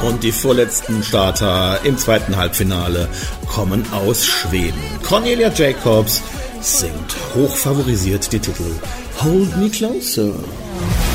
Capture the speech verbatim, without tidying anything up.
Und die vorletzten Starter im zweiten Halbfinale kommen aus Schweden. Cornelia Jacobs singt hochfavorisiert die Titel Hold Me Closer.